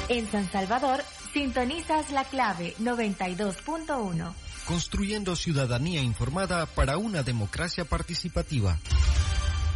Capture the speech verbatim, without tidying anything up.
En San Salvador, sintonizas la clave noventa y dos punto uno. Construyendo ciudadanía informada para una democracia participativa.